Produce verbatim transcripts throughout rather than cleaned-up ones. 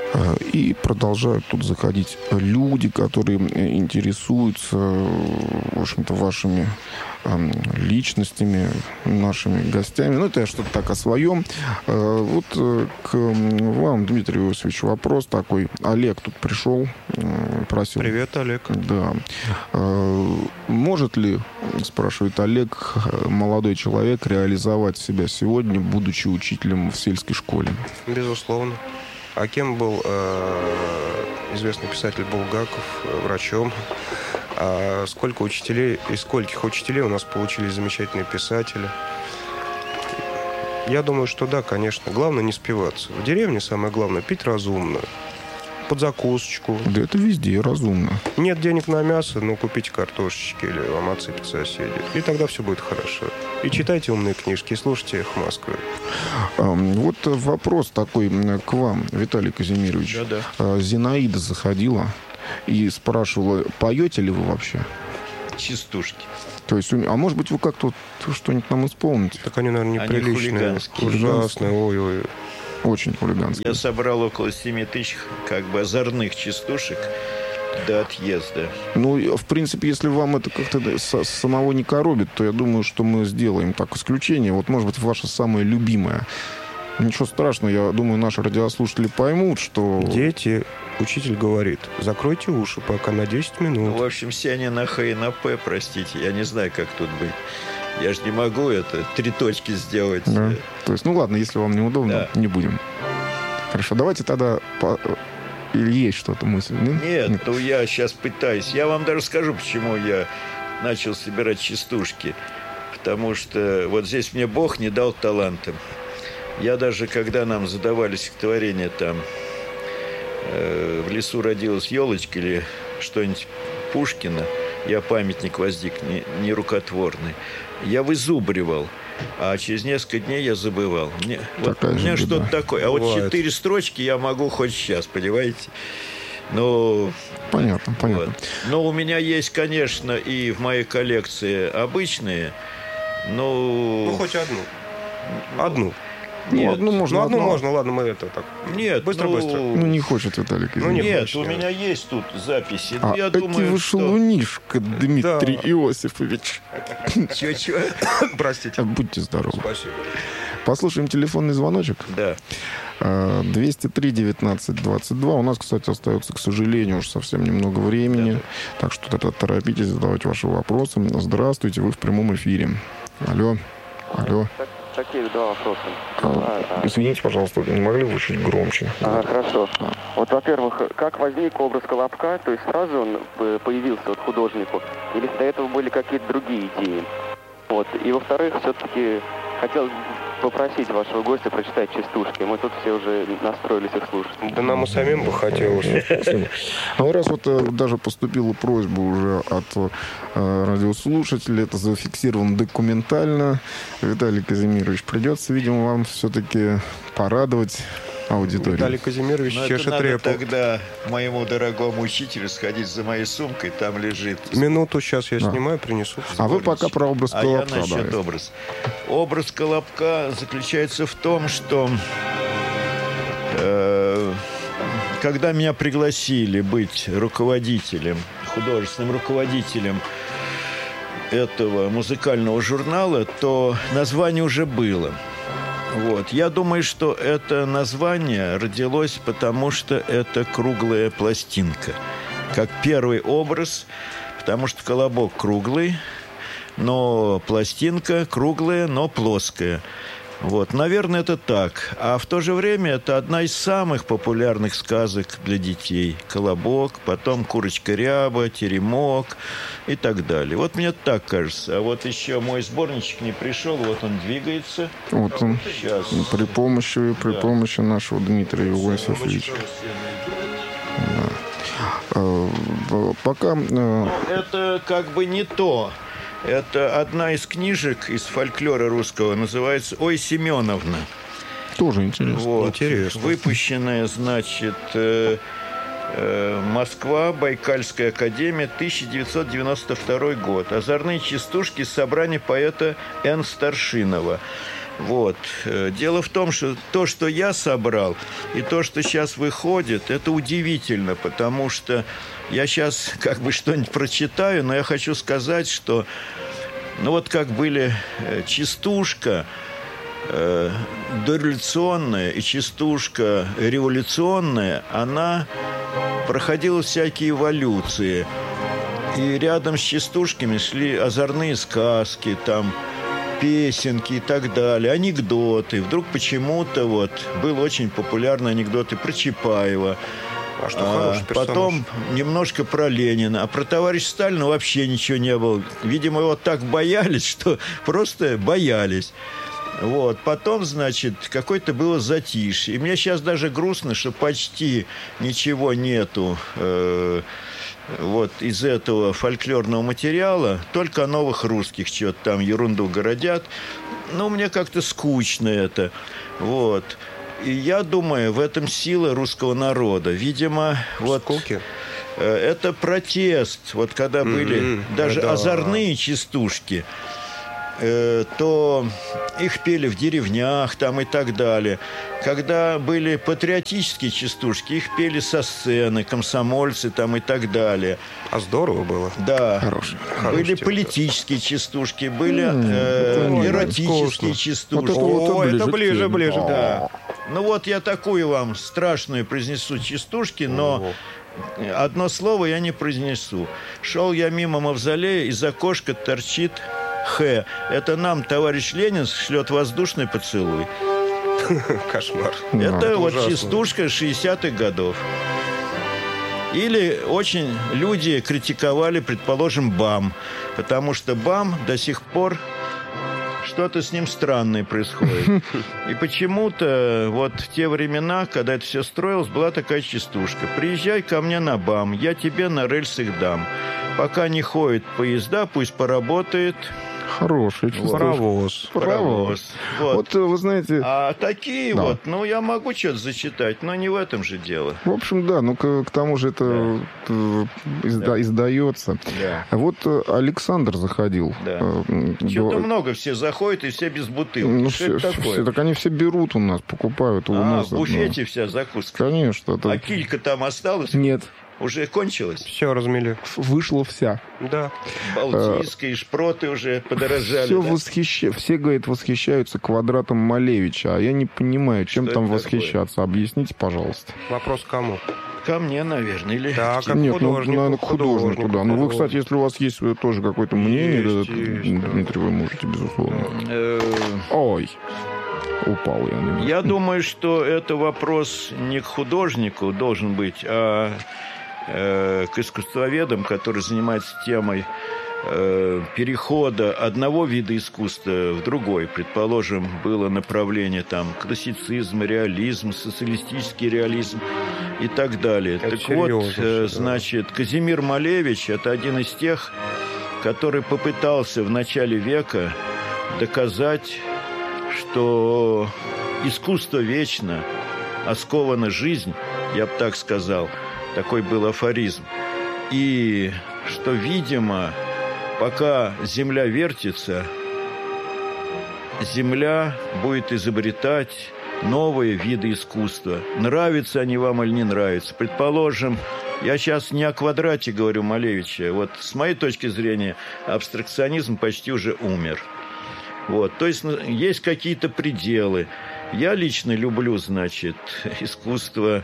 И продолжают тут заходить люди, которые интересуются, в общем-то, вашими личностями, нашими гостями. Ну, это я что-то так о своем. Вот к вам, Дмитрий Иосифович, вопрос такой. Олег тут пришел, просил. Привет, Олег. Да. Может ли, спрашивает Олег, молодой человек реализовать себя сегодня, будучи учителем в сельской школе? Безусловно. А кем был э, известный писатель Булгаков, врачом? А сколько учителей, из скольких учителей у нас получились замечательные писатели? Я думаю, что да, конечно. Главное не спиваться. В деревне самое главное пить разумно. Под закусочку. Да это везде разумно. Нет денег на мясо, ну купите картошечки или вам отсыпят соседи. И тогда все будет хорошо. И читайте умные книжки, и слушайте их Москвы. Вот вопрос такой к вам, Виталий Казимирович. Да, да. Зинаида заходила и спрашивала, поете ли вы вообще? Частушки. То есть, а может быть, вы как-то вот что-нибудь нам исполните? Так они, наверное, Они неприличные. Ужасные. Ой-ой. Очень хулиганские. Я собрал около семи тысяч как бы озорных частушек до отъезда. Ну, в принципе, если вам это как-то самого не коробит, то я думаю, что мы сделаем так исключение. Вот, может быть, ваша самая любимая. Ничего страшного, я думаю, наши радиослушатели поймут, что... Дети, учитель говорит, закройте уши пока на десять минут. Ну, в общем, все они на Х и на П, простите. Я не знаю, как тут быть. Я же не могу это, три точки сделать. Да. То есть, ну ладно, если вам неудобно, да. Не будем. Хорошо, давайте тогда... По... Или есть что-то мысль? Нет, Нет, Нет, ну я сейчас пытаюсь. Я вам даже скажу, почему я начал собирать частушки. Потому что вот здесь мне Бог не дал таланта. Я даже, когда нам задавали стихотворение там э, «В лесу родилась елочка» или что-нибудь Пушкина, я памятник воздвиг не, не рукотворный, я вызубривал, а через несколько дней я забывал. Мне, вот, у меня что-то такое. А вот Бывает. четыре строчки я могу хоть сейчас, понимаете? Ну, понятно, понятно. Вот. Но у меня есть, конечно, и в моей коллекции обычные, но... Ну, хоть одну. Одну. Нет, ну, одну можно, ну, одну одну. можно, ладно, мы это так. Нет, быстро, ну, быстро. Ну, не хочет Виталий Ну, нет, нет, у меня есть тут записи. А, ну, я эти думаю, вы что... шалунишка, Дмитрий да. Иосифович. Чё-чё? Простите. Будьте здоровы. Спасибо. Послушаем телефонный звоночек. Да. двести три девятнадцать двадцать два. У нас, кстати, остается, к сожалению, уж совсем немного времени. Да. Так что тогда торопитесь задавать ваши вопросы. Здравствуйте, вы в прямом эфире. Алло. Алло. Такие два вопроса. А, извините, пожалуйста, не могли бы чуть громче? Ага, хорошо. Вот, во-первых, как возник образ Колобка? То есть сразу он появился вот художнику? Или до этого были какие-то другие идеи? Вот. И, во-вторых, все-таки хотел попросить вашего гостя прочитать частушки. Мы тут все уже настроились их слушать. Да нам и самим бы хотелось. А раз вот даже поступила просьба уже от э, радиослушателей, это зафиксировано документально. Виталий Казимирович, придется, видимо, вам все-таки порадовать аудиторию. Виталий Казимирович Но чешет это репу. надо тогда моему дорогому учителю сходить за моей сумкой, там лежит. Минуту сейчас я Да. снимаю, принесу. А вы пока про образ А Колобка. я насчет давайте. образ. Образ Колобка заключается в том, что э, когда меня пригласили быть руководителем, художественным руководителем этого музыкального журнала, то название уже было. Вот. Я думаю, что это название родилось, потому что это круглая пластинка. Как первый образ, потому что колобок круглый, но пластинка круглая, но плоская. Вот. Наверное, это так. А в то же время это одна из самых популярных сказок для детей. «Колобок», потом «Курочка Ряба», «Теремок» и так далее. Вот мне так кажется. А вот еще мой сборничек не пришел, вот он двигается. Вот он. Сейчас. При помощи, при Да. помощи нашего Дмитрия Иосифовича. Да. Пока... Это как бы не то. Это одна из книжек из фольклора русского, называется «Ой, Семеновна». Тоже интересно. Вот. Интересно. Выпущенная, значит, э, э, Москва, Байкальская академия, тысяча девятьсот девяносто второй год. Озорные частушки, собрание поэта Н. Старшинова. Вот. Дело в том, что то, что я собрал, и то, что сейчас выходит, это удивительно, потому что я сейчас как бы что-нибудь прочитаю, но я хочу сказать, что ну вот как были частушка э, дореволюционная и частушка революционная, она проходила всякие эволюции. И рядом с частушками шли озорные сказки, там песенки и так далее, анекдоты. Вдруг почему-то вот был очень популярный анекдоты про Чапаева. А что а, хороший персонаж. Потом немножко про Ленина. А про товарища Сталина вообще ничего не было. Видимо, его так боялись, что просто боялись. Вот. Потом, значит, какое-то было затишье. И мне сейчас даже грустно, что почти ничего нету э, вот из этого фольклорного материала. Только о новых русских что-то там ерунду городят. Ну, мне как-то скучно это. Вот. И я думаю, в этом сила русского народа. Видимо, вот Скуки. Это протест. Вот когда mm-hmm. были даже да. озорные частушки, э, то их пели в деревнях там и так далее. Когда были патриотические частушки, их пели со сцены, комсомольцы там и так далее. А здорово было. Да. Хороший. Были Хороший политические частушки, были э, Ой, эротические частушки. Вот это вот О, это ближе, ближе, ближе. Да. Ну вот я такую вам страшную произнесу частушки, но одно слово я не произнесу. Шел я мимо мавзолея, из окошка торчит Х. Это нам товарищ Ленин шлет воздушный поцелуй. Кошмар. Это Да, вот ужасно. частушка шестидесятых годов. Или очень люди критиковали, предположим, БАМ, потому что БАМ до сих пор что-то с ним странное происходит. И почему-то вот в те времена, когда это все строилось, была такая частушка. «Приезжай ко мне на БАМ, я тебе на рельсах дам. Пока не ходят поезда, пусть поработает Хороший. Паровоз. паровоз». Вот. Вот, вы знаете... А такие Да. вот, ну, я могу что-то зачитать, но не в этом же дело. В общем, да, ну к, к тому же это э, изда- Да. издается. Да. А вот э, Александр заходил. Да. Э, м, Что-то до- много все заходят, и все без бутылки. Ну, Что все, это такое? все- так они все берут у нас, покупают у а, нас. в буфете вся закуска. ну, конечно. Это... А килька там осталась? Нет, Уже кончилась? Все размели. вышла вся. Да. Балтийская, и шпроты уже подорожали. Все, да? восхища... все, говорит, восхищаются квадратом Малевича, а я не понимаю, чем Что там это восхищаться. Объясните, пожалуйста. Вопрос к кому? Ко мне, наверное. Или... Так, как Нет, ну, художнику, наверное, к художнику, да. Ну, вы, художнику. кстати, если у вас есть э, тоже какое-то мнение, Есть, да, есть, да. Дмитрий, вы можете, безусловно. Э, Ой, упал я немножко. Я думаю, что это вопрос не к художнику должен быть, а э, к искусствоведам, которые занимаются темой э, перехода одного вида искусства в другой. Предположим, было направление там классицизм, реализм, социалистический реализм и так далее. Это так серьезно, вот, э, да. значит, Казимир Малевич – это один из тех, который попытался в начале века доказать, что искусство вечно, а скована жизнь, я бы так сказал, такой был афоризм. И что, видимо, пока Земля вертится, Земля будет изобретать новые виды искусства. Нравятся они вам или не нравятся. Предположим, я сейчас не о квадрате говорю Малевича. Вот с моей точки зрения абстракционизм почти уже умер. Вот, то есть есть какие-то пределы. Я лично люблю, значит, искусство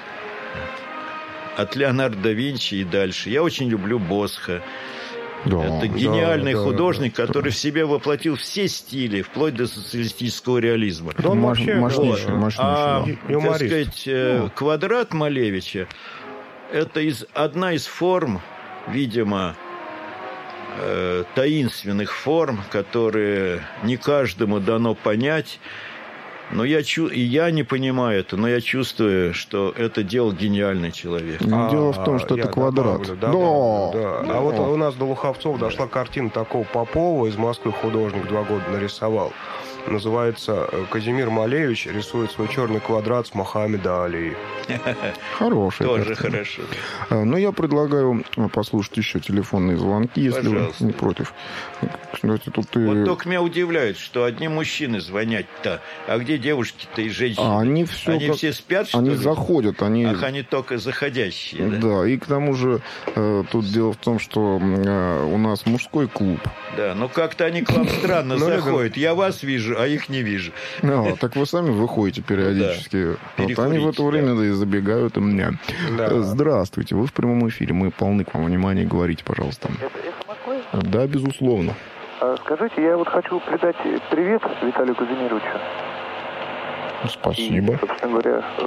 от Леонардо да Винчи и дальше. Я очень люблю Босха. Да. Это гениальный да, да, художник, да. который в себе воплотил все стили, вплоть до социалистического реализма. Да он Маш- вообще, мощнейший, да. мощнейший, А, да. так Юморист. сказать, э, квадрат Малевича – это из, одна из форм, видимо, э, таинственных форм, которые не каждому дано понять. Но я, чу- и я не понимаю это, но я чувствую, что это делал гениальный человек. Ну, дело в том, что А, это я квадрат. добавлю, Да. добавлю, да. Да. А вот у нас до Луховцов дошла картина такого Попова из Москвы, художник, два года нарисовал. Называется «Казимир Малевич рисует свой черный квадрат с Мохаммеда Али». Хорошая Тоже картина. хорошо. Но я предлагаю послушать еще телефонные звонки, если Пожалуйста. вы не против. Кстати, тут и... Вот только меня удивляет, что одни мужчины звонят-то, а где девушки-то и женщины? А они все, Они как... все спят, что они ли? заходят, они... Ах, они только заходящие, да? Да, и к тому же э, тут дело в том, что э, у нас мужской клуб. Да, но как-то они к вам странно Ну, заходят. Я вас вижу, а их не вижу. Ну, так вы сами выходите периодически. Да, Вот они в это перекурить, время да и забегают у меня. Да. Э, Здравствуйте, вы в прямом эфире. Мы полны к вам внимания. Говорите, пожалуйста. Это эхо Москвы? Да, безусловно. А, скажите, я вот хочу передать привет Виталию Казимировичу. Спасибо. И, собственно говоря, э,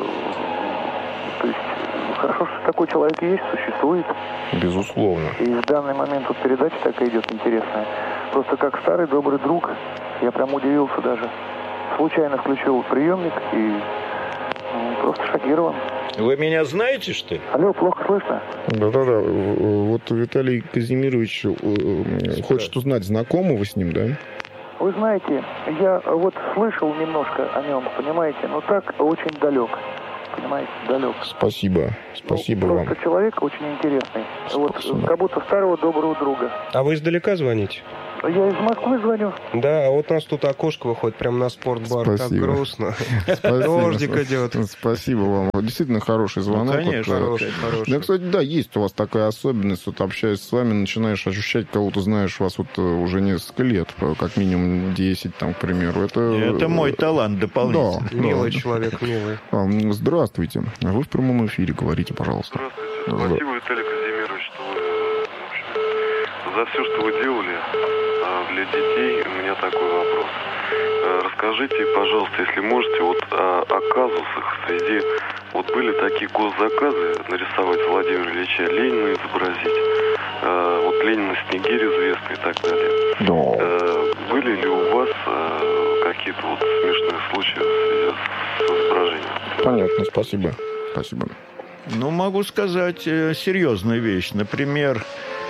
то есть хорошо, что такой человек есть, существует. Безусловно. И в данный момент вот передача такая идет интересная. Просто как старый добрый друг, я прям удивился даже. Случайно включил приемник и ну, просто шокирован. Вы меня знаете, что ли? Алло, плохо слышно? Да-да-да. Вот Виталий Казимирович э, хочет узнать, знакомы вы с ним, да? Вы знаете, я вот слышал немножко о нем, понимаете, но так очень далек. Понимаете, далек. Спасибо. Спасибо ну, вам. Просто человек очень интересный. Спасибо. Вот как будто старого доброго друга. А вы издалека звоните? Я из Москвы звоню. Да, а вот у нас тут окошко выходит прямо на спортбар. Так Спасибо. грустно. Спасибо. Дождик идет. Спасибо вам. Действительно хороший звонок. Ну, конечно, Вот, э, Хороший, хороший. Да, кстати, да, есть у вас такая особенность. Вот общаясь с вами, начинаешь ощущать кого-то, знаешь, вас вот э, уже несколько лет, как минимум десять, там, к примеру. Это, Это мой талант Да, дополнительный. Милый да. человек, милый. А, м, Здравствуйте. Вы в прямом эфире, говорите, пожалуйста. Здравствуйте. Спасибо, Виталий Казимирович, что вы, в общем, за все, что вы делали а, для детей. У меня такой вопрос. А, Расскажите, пожалуйста, если можете, вот о, о казусах среди... Вот были такие госзаказы нарисовать Владимира Ильича Ленина, изобразить. А, Вот Ленина Снегирь известный и так далее. Да. А, Были ли у вас а, какие-то вот смешные случаи в связи с изображением? Понятно, спасибо. Спасибо. Ну, могу сказать э, серьезную вещь. Например,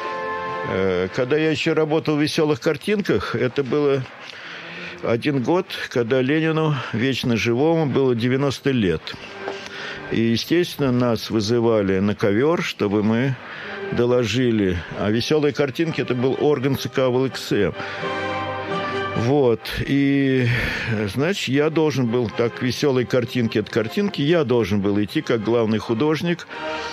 э, когда я еще работал в «Веселых картинках», это было один год, когда Ленину, вечно живому, было девяносто лет. И, естественно, нас вызывали на ковер, чтобы мы доложили. А «Веселые картинки» – это был орган ЦК ВЛКСМ. Вот, и, значит, я должен был, так, «Веселые картинки» от картинки, я должен был идти как главный художник,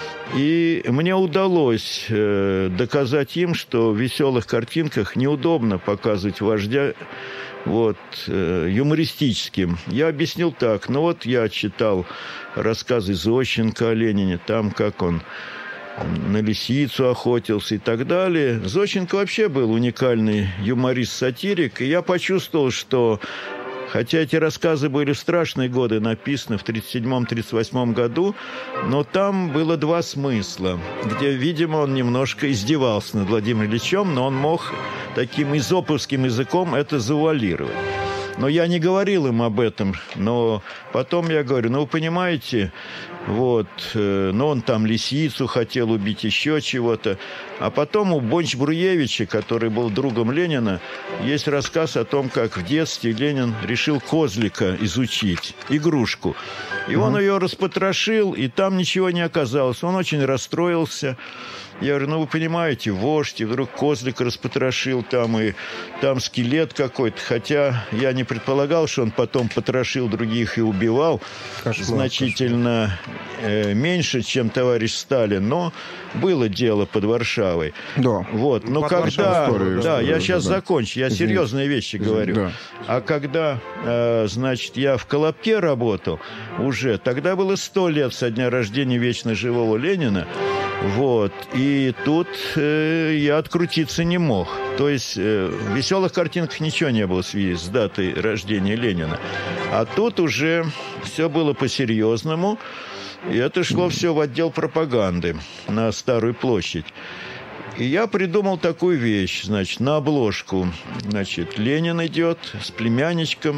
и мне удалось э, доказать им, что в «Веселых картинках» неудобно показывать вождя вот, э, юмористическим. Я объяснил так, ну вот я читал рассказы Зощенко о Ленине, там, как он на лисицу охотился и так далее. Зощенко вообще был уникальный юморист-сатирик, и я почувствовал, что, хотя эти рассказы были в страшные годы написаны, в тридцать седьмом — тридцать восьмом году, но там было два смысла, где, видимо, он немножко издевался над Владимиром Ильичем, но он мог таким изоповским языком это завуалировать. Но я не говорил им об этом, но потом я говорю, ну, вы понимаете, вот, э, ну, он там лисицу хотел убить, еще чего-то. А потом у Бонч-Бруевича, который был другом Ленина, есть рассказ о том, как в детстве Ленин решил козлика изучить, игрушку. И он ее распотрошил, и там ничего не оказалось. Он очень расстроился. Я говорю, ну, вы понимаете, вождь, и вдруг козлик распотрошил там, и там скелет какой-то. Хотя я не предполагал, что он потом потрошил других и убивал. Кошмар, значительно э, меньше, чем товарищ Сталин. Но было дело под Варшавой. Да. Вот. Но Под когда... Варшавой история, Да, я да, сейчас да. закончу. Я Извините. серьезные вещи говорю. Да. А когда, э, значит, я в Колобке работал уже, тогда было сто лет со дня рождения вечно живого Ленина. Вот. И тут э, я открутиться не мог. То есть э, в «Веселых картинках» ничего не было в связи с датой рождения Ленина. А тут уже все было по-серьезному. И это шло все в отдел пропаганды на Старую площадь. И я придумал такую вещь, значит, на обложку, значит, Ленин идет с племянничком,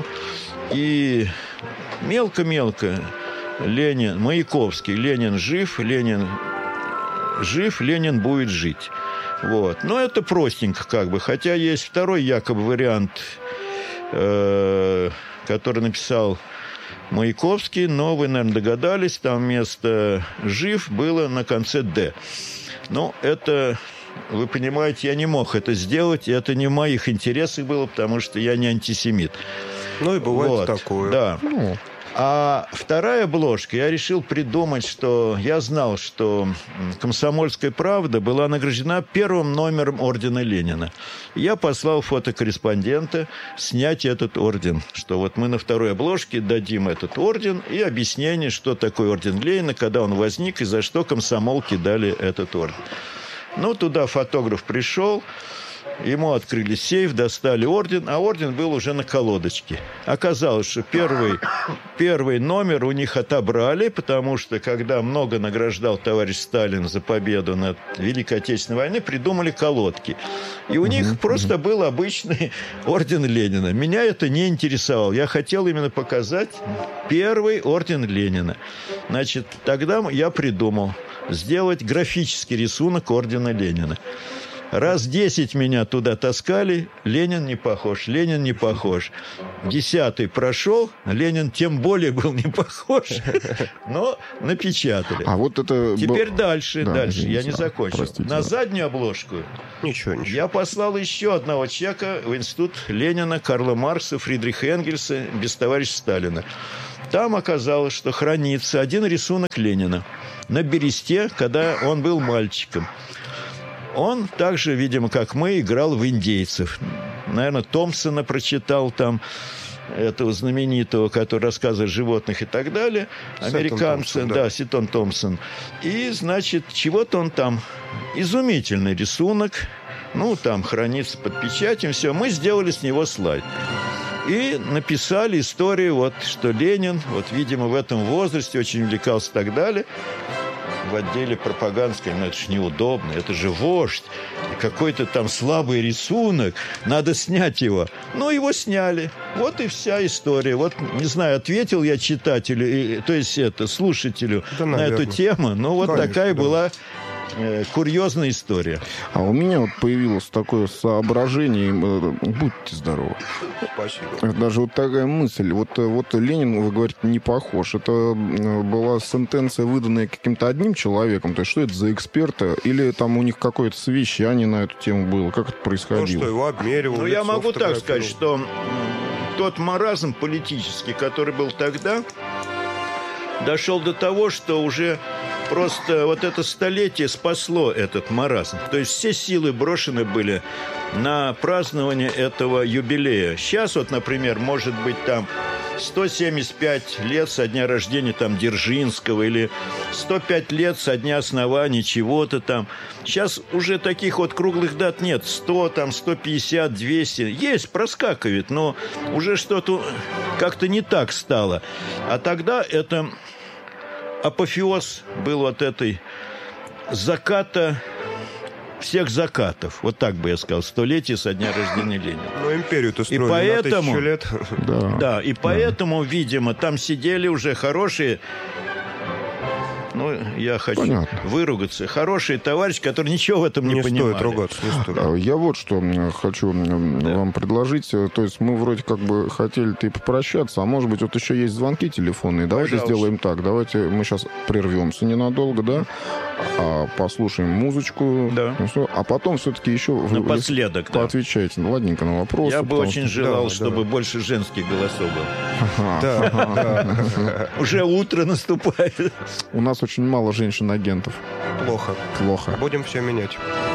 и мелко-мелко Ленин, Маяковский, Ленин жив, Ленин жив, Ленин будет жить. Вот. Но это простенько как бы, хотя есть второй якобы вариант э, который написал Маяковский, но вы, наверное, догадались, там вместо «жив» было на конце «д». Ну, это, вы понимаете, я не мог это сделать, и это не в моих интересах было, потому что я не антисемит. Ну, и бывает вот. такое. Да. Ну. А вторая обложка, я решил придумать, что я знал, что «Комсомольская правда» была награждена первым номером ордена Ленина. Я послал фотокорреспондента снять этот орден, что вот мы на второй обложке дадим этот орден и объяснение, что такое орден Ленина, когда он возник и за что комсомолки дали этот орден. Ну, туда фотограф пришел. Ему открыли сейф, достали орден, а орден был уже на колодочке. Оказалось, что первый, первый номер у них отобрали, потому что, когда много награждал товарищ Сталин за победу над Великой Отечественной войной, придумали колодки. И у них просто был обычный орден Ленина. Меня это не интересовало. Я хотел именно показать первый орден Ленина. Значит, тогда я придумал сделать графический рисунок ордена Ленина. Раз десять меня туда таскали, Ленин не похож, Ленин не похож. Десятый прошел, Ленин тем более был не похож, но напечатали. А вот это... Теперь дальше, да, дальше, извините, я не закончил. простите, На да. заднюю обложку Ничего, ничего. я послал еще одного человека в институт Ленина, Карла Маркса, Фридриха Энгельса, без товарища Сталина. Там оказалось, что хранится один рисунок Ленина на бересте, когда он был мальчиком. Он также, видимо, как мы, играл в индейцев. Наверное, Томпсона прочитал там, этого знаменитого, который рассказывает о животных и так далее. Американцы, Томпсон, да. да, Сетон Томпсон. И, значит, чего-то он там... Изумительный рисунок. Ну, там хранится под печатью, все. Мы сделали с него слайд. И написали историю, вот, что Ленин, вот, видимо, в этом возрасте очень увлекался и так далее. В отделе пропаганды сказали, ну это же неудобно, это же вождь, какой-то там слабый рисунок, надо снять его. Ну, его сняли. Вот и вся история. Вот, не знаю, ответил я читателю, и, то есть это, слушателю Да, на наверное. эту тему, но вот Конечно, такая да. была э, курьезная история. А у меня вот появилось такое соображение, э, будьте здоровы. Спасибо. Даже вот такая мысль. Вот, вот Ленин, вы говорите, не похож. Это э, была сентенция, выданная каким-то одним человеком? То есть что это за эксперты? Или там у них какое-то совещание на эту тему было? Как это Ну, происходило? что его обмеривал. Ну, я лицо могу так фотографировал. сказать, что м, тот маразм политический, который был тогда, дошел до того, что уже просто вот это столетие спасло этот маразм. То есть все силы брошены были на празднование этого юбилея. Сейчас вот, например, может быть там сто семьдесят пять лет со дня рождения там Дзержинского или сто пять лет со дня основания чего-то там. Сейчас уже таких вот круглых дат нет. сто, там, сто пятьдесят, двести. Есть, проскакивает, но уже что-то как-то не так стало. А тогда это апофеоз был вот этой заката, всех закатов. Вот так бы я сказал. Столетие со дня рождения Ленина. Ну, империю-то И строили поэтому- на тысячу лет. Да. Да, и поэтому, видимо, там сидели уже хорошие... Ну, я хочу Понятно. выругаться. Хорошие товарищи, которые ничего в этом не, Не понимали. стоит ругаться, не стоит. А Я вот что м, хочу м, вам предложить. То есть мы вроде как бы хотели-то и попрощаться, а может быть вот еще есть звонки телефонные. Давайте Пожалуйста. сделаем так. Давайте мы сейчас прервемся ненадолго, да? А, послушаем музычку. Да. Ну, всё. А потом все-таки еще вы- Напоследок, да. поотвечайте, ну, ладненько, на вопросы. Я бы потому очень что- желал, Да, чтобы да. больше женских голосов было. Ага. Да, да. Уже утро наступает. У нас очень мало женщин-агентов. Плохо. Плохо. Будем все менять.